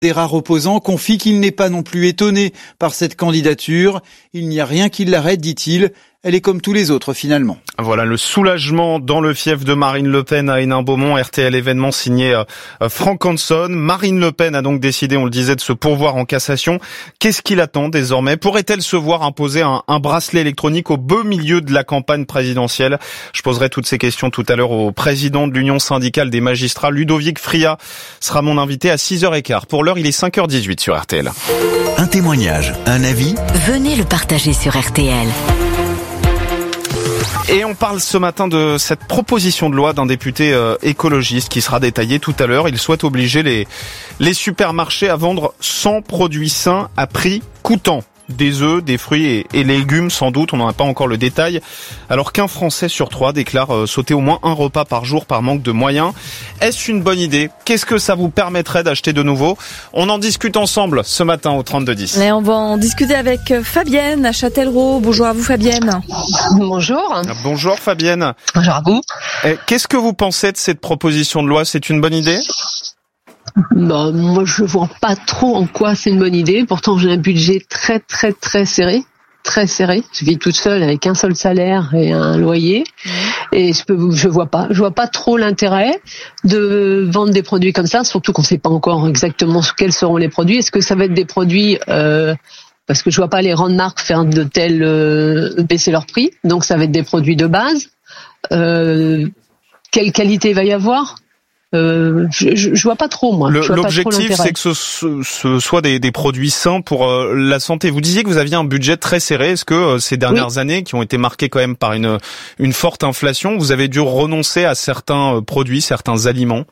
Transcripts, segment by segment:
Des rares opposants confient qu'il n'est pas non plus étonné par cette candidature. Il n'y a rien qui l'arrête, dit-il. Elle est comme tous les autres finalement. Voilà le soulagement dans le fief de Marine Le Pen à Hénin-Beaumont. RTL événement signé Franck Hanson. Marine Le Pen a donc décidé, on le disait, de se pourvoir en cassation. Qu'est-ce qu'il attend désormais? Pourrait-elle se voir imposer un bracelet électronique au beau milieu de la campagne présidentielle? Je poserai toutes ces questions tout à l'heure au président de l'Union syndicale des magistrats, Ludovic Fria, sera mon invité à 6h15. Pour l'heure, il est 5h18 sur RTL. Un témoignage, un avis. Venez le partager sur RTL. Et on parle ce matin de cette proposition de loi d'un député écologiste qui sera détaillée tout à l'heure. Il souhaite obliger les supermarchés à vendre 100 produits sains à prix coûtant. Des œufs, des fruits et légumes sans doute, on n'en a pas encore le détail. Alors qu'un Français sur 3 déclare sauter au moins un repas par jour par manque de moyens. Est-ce une bonne idée? Qu'est-ce que ça vous permettrait d'acheter de nouveau? On en discute ensemble ce matin au 32-10. Et on va en discuter avec Fabienne à Châtellerault. Bonjour à vous Fabienne. Bonjour. Bonjour Fabienne. Bonjour à vous. Qu'est-ce que vous pensez de cette proposition de loi? C'est une bonne idée? Bah, moi, je vois pas trop en quoi c'est une bonne idée. Pourtant, j'ai un budget très serré. Très serré. Je vis toute seule avec un seul salaire et un loyer. Et je vois pas trop l'intérêt de vendre des produits comme ça, surtout qu'on sait pas encore exactement quels seront les produits. Est-ce que ça va être des produits, parce que je vois pas les grandes marques faire de tels, baisser leur prix. Donc, ça va être des produits de base. Quelle qualité va y avoir? Je vois pas trop, moi. L'objectif, c'est que ce soit des produits sains pour la santé. Vous disiez que vous aviez un budget très serré. Est-ce que ces dernières années, qui ont été marquées quand même par une forte inflation, vous avez dû renoncer à certains produits, certains aliments?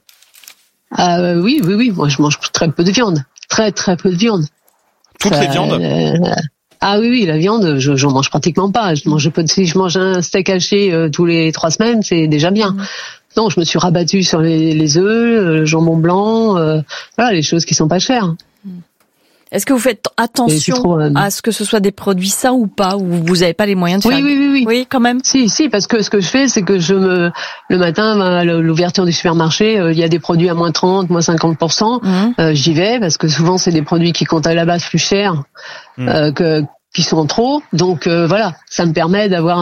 Oui. Moi, je mange très peu de viande. Très peu de viande. Toutes les viandes? Oui, la viande, j'en mange pratiquement pas. Si je mange un steak haché tous les 3 semaines, c'est déjà bien. Non, je me suis rabattue sur les œufs, le jambon blanc, voilà, les choses qui sont pas chères. Est-ce que vous faites attention à ce que ce soit des produits sains ou pas, ou vous n'avez pas les moyens de faire? Oui. Oui, quand même. Si, parce que ce que je fais, c'est que le matin, à l'ouverture du supermarché, il y a des produits à moins 30, moins 50%. J'y vais parce que souvent c'est des produits qui comptent à la base plus cher qui sont trop, donc voilà, ça me permet d'avoir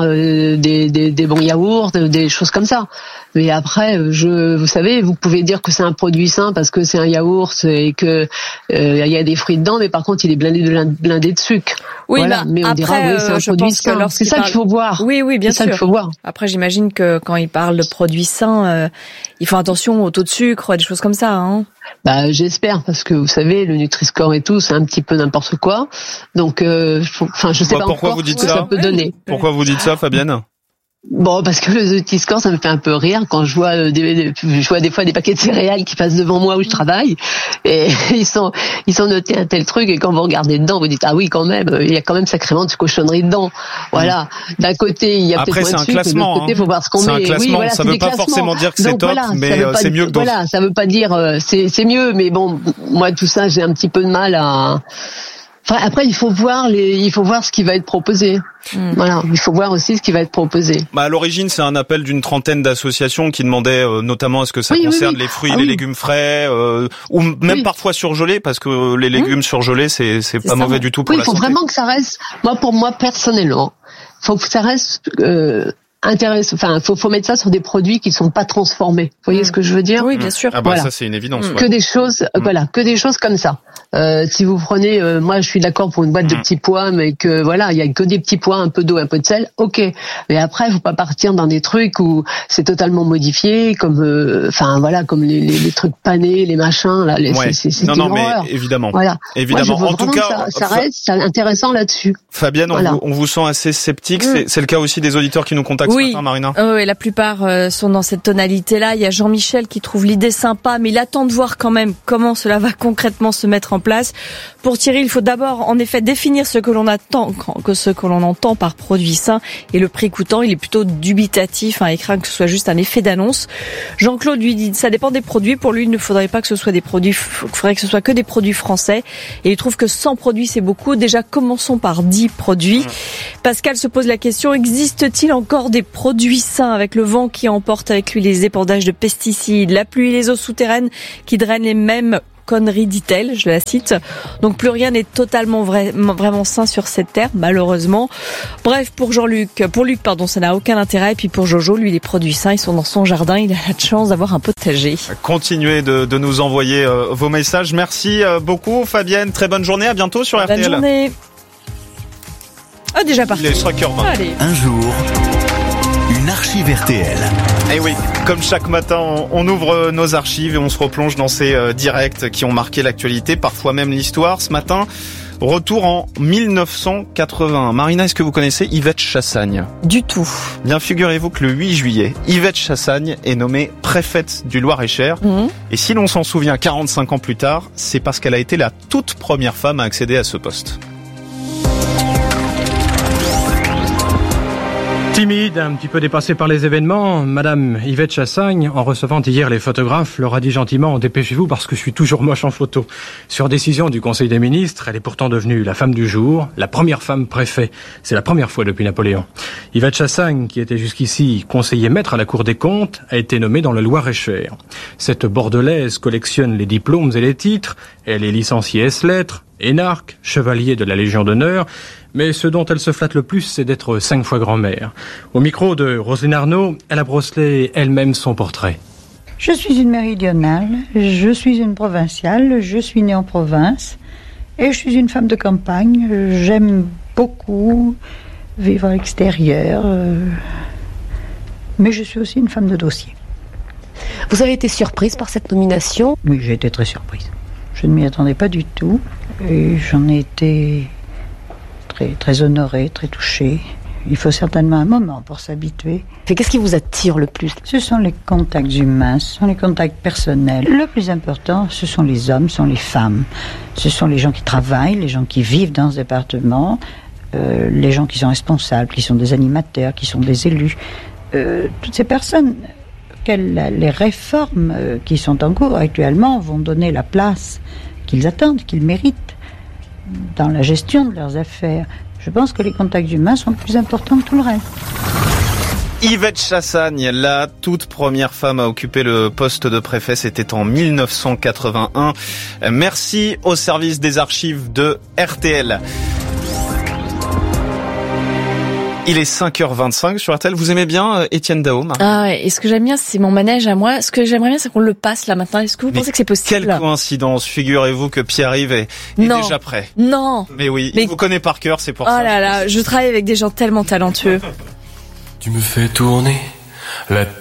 des bons yaourts, des choses comme ça. Mais après, vous savez, vous pouvez dire que c'est un produit sain parce que c'est un yaourt et que il y a des fruits dedans, mais par contre il est blindé de sucre. Oui, voilà. Mais on dira c'est un produit sain. C'est ça qu'il faut voir. Oui, bien sûr. C'est ça qu'il faut voir. Après, j'imagine que quand il parle de produits sains, ils font attention au taux de sucre, des choses comme ça, hein. Bah, j'espère, parce que vous savez, le Nutri-Score et tout, c'est un petit peu n'importe quoi. Donc, je sais pas pourquoi encore vous dites ce que ça peut donner. Pourquoi vous dites ça, Fabienne? Bon, parce que le Nutri-Score, ça me fait un peu rire quand je vois des fois des paquets de céréales qui passent devant moi où je travaille, et ils sont notés un tel truc, et quand vous regardez dedans, vous dites ah oui, quand même, il y a quand même sacrément de cochonneries dedans. Voilà. D'un côté, il y a peut-être moins de sucre, de l'autre côté, faut voir ce qu'on met. C'est un classement. Oui, voilà, ça veut pas forcément dire que c'est top, mais c'est mieux que d'autres. Voilà, ça veut pas dire c'est mieux, mais bon, moi tout ça, j'ai un petit peu de mal à. Enfin, après, il faut voir ce qui va être proposé. Voilà, il faut voir aussi ce qui va être proposé. À l'origine, c'est un appel d'une trentaine d'associations qui demandaient notamment à ce que ça concerne les fruits et les légumes frais, ou même parfois surgelés, parce que les légumes surgelés, c'est pas mauvais du tout pour la santé. Oui, il faut vraiment que ça reste. Pour moi personnellement, faut que ça reste intéressant. Enfin, faut mettre ça sur des produits qui sont pas transformés. Vous voyez ce que je veux dire? Oui, bien sûr. Voilà. Ça c'est une évidence. Que des choses, que des choses comme ça. Si vous prenez, moi je suis d'accord pour une boîte de petits pois, mais que voilà, il y a que des petits pois, un peu d'eau, un peu de sel, ok. Mais après, faut pas partir dans des trucs où c'est totalement modifié, comme, comme les trucs panés, les machins là. C'est une horreur. Mais évidemment. Voilà. Évidemment. Moi, en tout cas, ça reste intéressant là-dessus. Fabienne, on vous sent assez sceptique. C'est le cas aussi des auditeurs qui nous contactent ce matin, Marina. Oui, la plupart sont dans cette tonalité-là. Il y a Jean-Michel qui trouve l'idée sympa, mais il attend de voir quand même comment cela va concrètement se mettre en place. Pour Thierry, il faut d'abord, en effet, définir ce que l'on entend par produit sain, et le prix coûtant, il est plutôt dubitatif, il craint que ce soit juste un effet d'annonce. Jean-Claude lui dit, ça dépend des produits. Pour lui, il ne faudrait pas que ce soit il faudrait que ce soit que des produits français. Et il trouve que 100 produits, c'est beaucoup. Déjà, commençons par 10 produits. Pascal se pose la question, existe-t-il encore des produits sains avec le vent qui emporte avec lui les épandages de pesticides, la pluie et les eaux souterraines qui drainent les mêmes conneries, dit-elle, je la cite. Donc plus rien n'est totalement vraiment sain sur cette terre, malheureusement. Bref, pour Luc, ça n'a aucun intérêt. Et puis pour Jojo, lui, les produits sains, ils sont dans son jardin. Il a la chance d'avoir un potager. Continuez de nous envoyer vos messages. Merci beaucoup, Fabienne. Très bonne journée. À bientôt sur RTL. Bonne journée. Ah, déjà parti. Il est 5h20. Allez. Un jour, une archive RTL. Et oui, comme chaque matin, on ouvre nos archives et on se replonge dans ces directs qui ont marqué l'actualité, parfois même l'histoire. Ce matin, retour en 1981. Marina, est-ce que vous connaissez Yvette Chassagne ? Du tout. Bien, figurez-vous que le 8 juillet, Yvette Chassagne est nommée préfète du Loir-et-Cher. Et si l'on s'en souvient 45 ans plus tard, c'est parce qu'elle a été la toute première femme à accéder à ce poste. Timide, un petit peu dépassée par les événements, Madame Yvette Chassagne, en recevant hier les photographes, leur a dit gentiment « Dépêchez-vous parce que je suis toujours moche en photo ». Sur décision du Conseil des ministres, elle est pourtant devenue la femme du jour, la première femme préfet. C'est la première fois depuis Napoléon. Yvette Chassagne, qui était jusqu'ici conseiller maître à la Cour des comptes, a été nommée dans le Loir-et-Cher. Cette Bordelaise collectionne les diplômes et les titres. Elle est licenciée ès-lettres, énarque, chevalier de la Légion d'honneur. Mais ce dont elle se flatte le plus, c'est d'être 5 fois grand-mère. Au micro de Roselyne Arnaud, elle a brossé elle-même son portrait. Je suis une méridionale, je suis une provinciale, je suis née en province et je suis une femme de campagne. J'aime beaucoup vivre à l'extérieur, mais je suis aussi une femme de dossier. Vous avez été surprise par cette nomination ? Oui, j'ai été très surprise. Je ne m'y attendais pas du tout et j'en ai été très honorée, très touchée. Il faut certainement un moment pour s'habituer. Et qu'est-ce qui vous attire le plus ? Ce sont les contacts humains, ce sont les contacts personnels. Le plus important, ce sont les hommes, ce sont les femmes. Ce sont les gens qui travaillent, les gens qui vivent dans ce département, les gens qui sont responsables, qui sont des animateurs, qui sont des élus. Toutes ces personnes, les réformes qui sont en cours actuellement vont donner la place qu'ils attendent, qu'ils méritent dans la gestion de leurs affaires. Je pense que les contacts humains sont plus importants que tout le reste. Yvette Chassagne, la toute première femme à occuper le poste de préfet, c'était en 1981. Merci au service des archives de RTL. Il est 5h25 sur RTL. Vous aimez bien Étienne Dao, Marie ? Ah ouais, et ce que j'aime bien, c'est mon manège à moi. Ce que j'aimerais bien, c'est qu'on le passe là maintenant. Est-ce que vous pensez que c'est possible ? Quelle coïncidence. Figurez-vous que Pierre-Yves est déjà prêt. Non. Mais oui, il vous connaît par cœur, c'est pour ça. Oh là là, je travaille avec des gens tellement talentueux. Tu me fais tourner la